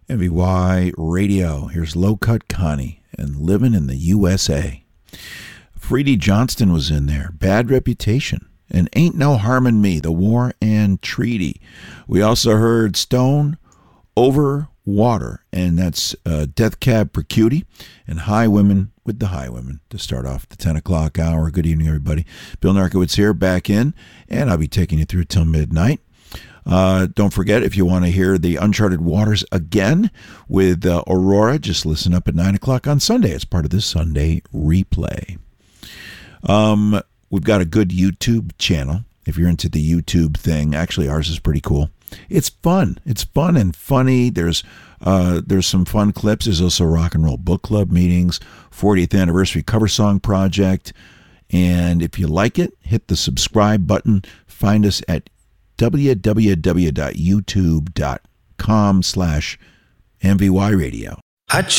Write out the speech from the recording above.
MVY Radio. Here's Low Cut Connie and Living in the USA. Freddie Johnston was in there. Bad Reputation. And Ain't No Harm in Me, The War and Treaty. We also heard Stone, Over Water, and that's Death Cab for Cutie, and High Women with the High Women to start off the 10 o'clock hour. Good evening, everybody. Bill Narkowitz here, back in, and I'll be taking you through till midnight. Don't forget, if you want to hear the Uncharted Waters again with Aurora, just listen up at 9 o'clock on Sunday. It's part of this Sunday replay. We've got a good YouTube channel. If you're into the YouTube thing, actually ours is pretty cool. It's fun. It's fun and funny. There's some fun clips. There's also Rock and Roll Book Club meetings, 40th Anniversary Cover Song Project. And if you like it, hit the subscribe button. Find us at www.youtube.com/MVY Radio.